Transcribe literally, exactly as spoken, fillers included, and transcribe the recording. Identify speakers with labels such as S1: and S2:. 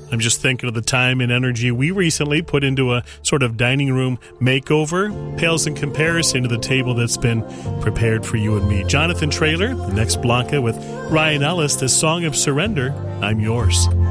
S1: I'm just thinking of the time and energy we recently put into a sort of dining room makeover. Pales in comparison to the table that's been prepared for you and me. Jonathan Traylor, the next Blanca with Ryan Ellis, the Song of Surrender, I'm Yours.